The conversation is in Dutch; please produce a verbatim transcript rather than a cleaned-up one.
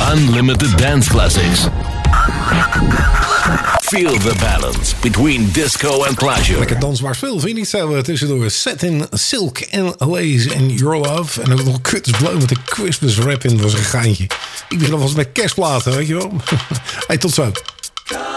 Unlimited dance classics. Feel the balance between disco and pleasure. Lekker dansbaar spul, vind je niet zo? Tussendoor Satin, Silk en Lace en Your Love. En ook nog Curtis Blow met de Christmas rap in. Dat was een geintje. Ik begin alvast met kerstplaten, weet je wel. Hey, tot zo.